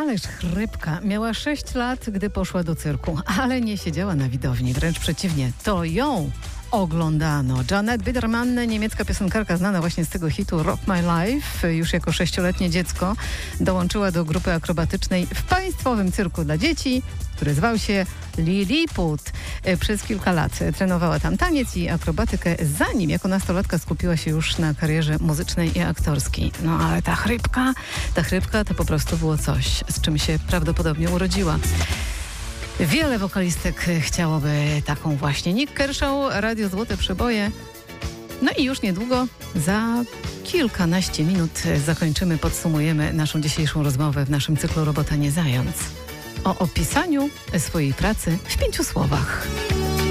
Ależ chrypka. Miała 6 lat, gdy poszła do cyrku, ale nie siedziała na widowni, wręcz przeciwnie, to ją oglądano. Jeanette Biedermann, niemiecka piosenkarka znana właśnie z tego hitu Rock My Life, już jako 6-letnie dziecko dołączyła do grupy akrobatycznej w państwowym cyrku dla dzieci, który zwał się Lilliput. Przez kilka lat trenowała tam taniec i akrobatykę, zanim jako nastolatka skupiła się już na karierze muzycznej i aktorskiej. No ale ta chrypka to po prostu było coś, z czym się prawdopodobnie urodziła. Wiele wokalistek chciałoby taką właśnie. Nick Kershaw, Radio Złote Przeboje. No i już niedługo, za kilkanaście minut podsumujemy naszą dzisiejszą rozmowę w naszym cyklu Robota nie zając. O opisaniu swojej pracy w 5 słowach.